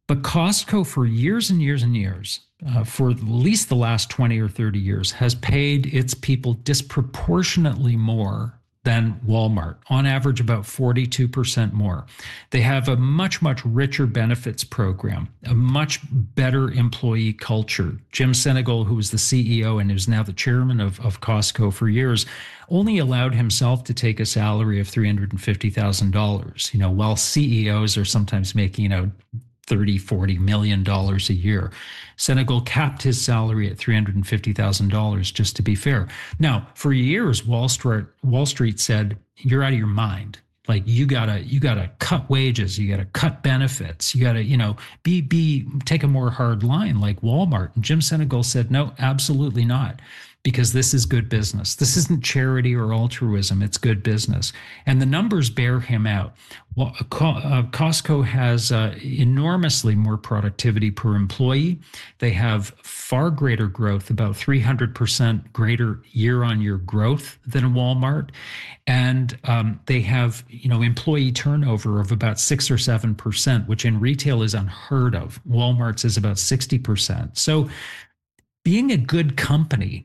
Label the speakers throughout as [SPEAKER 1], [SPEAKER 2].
[SPEAKER 1] But Costco, for years and years and years, for at least the last 20 or 30 years, has paid its people disproportionately more than Walmart, on average about 42% more. They have a much, much richer benefits program, a much better employee culture. Jim Sinegal, who was the CEO and is now the chairman of Costco for years, only allowed himself to take a salary of $350,000, while CEOs are sometimes making, $30-40 million a year. Sinegal capped his salary at $350,000, just to be fair. Now, for years, Wall Street said, "You're out of your mind. Like you gotta cut wages, you gotta cut benefits, you gotta, take a more hard line like Walmart." And Jim Sinegal said, "No, absolutely not. Because this is good business. This isn't charity or altruism. It's good business." And the numbers bear him out. Well, Costco has enormously more productivity per employee. They have far greater growth, about 300% greater year-on-year growth than Walmart. And they have, employee turnover of about 6 or 7%, which in retail is unheard of. Walmart's is about 60%. So being a good company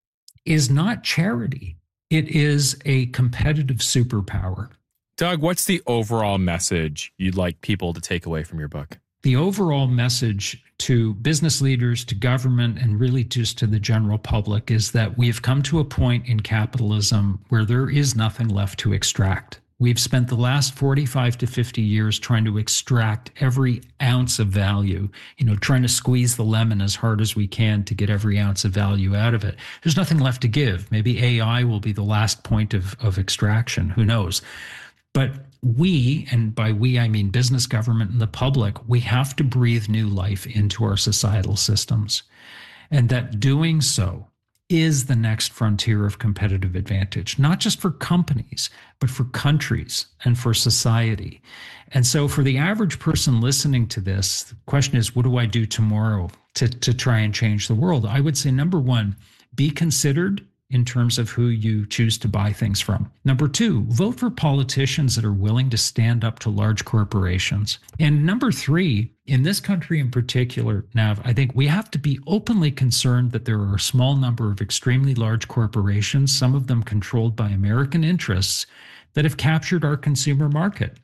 [SPEAKER 1] is not charity. It is a competitive superpower.
[SPEAKER 2] Doug, what's the overall message you'd like people to take away from your book?
[SPEAKER 1] The overall message to business leaders, to government, and really just to the general public is that we have come to a point in capitalism where there is nothing left to extract. We've spent the last 45 to 50 years trying to extract every ounce of value, trying to squeeze the lemon as hard as we can to get every ounce of value out of it. There's nothing left to give. Maybe AI will be the last point of extraction. Who knows? But we, and by we I mean business, government, and the public, we have to breathe new life into our societal systems. And that doing so is the next frontier of competitive advantage, not just for companies, but for countries and for society. And so for the average person listening to this, the question is, what do I do tomorrow to try and change the world? I would say, number one, be considered in terms of who you choose to buy things from. Number two, vote for politicians that are willing to stand up to large corporations. And number three, in this country in particular, Nav, I think we have to be openly concerned that there are a small number of extremely large corporations, some of them controlled by American interests, that have captured our consumer market.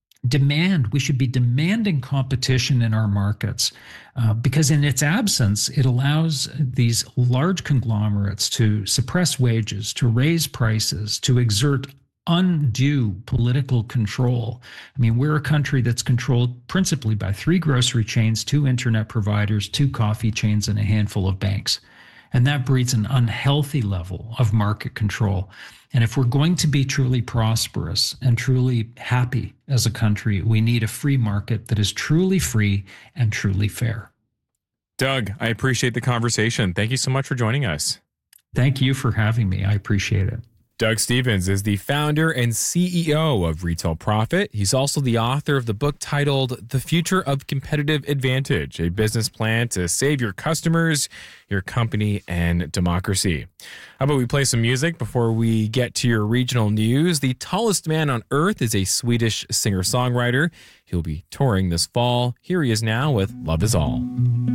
[SPEAKER 1] We should be demanding competition in our markets because in its absence, it allows these large conglomerates to suppress wages, to raise prices, to exert undue political control. I mean, we're a country that's controlled principally by 3 grocery chains, 2 internet providers, 2 coffee chains, and a handful of banks. And that breeds an unhealthy level of market control. And if we're going to be truly prosperous and truly happy as a country, we need a free market that is truly free and truly fair.
[SPEAKER 2] Doug, I appreciate the conversation. Thank you so much for joining us.
[SPEAKER 1] Thank you for having me. I appreciate it.
[SPEAKER 2] Doug Stephens is the founder and CEO of Retail Profit. He's also the author of the book titled The Future of Competitive Advantage, a business plan to save your customers, your company, and democracy. How about we play some music before we get to your regional news? The Tallest Man on Earth is a Swedish singer-songwriter. He'll be touring this fall. Here he is now with Love Is All.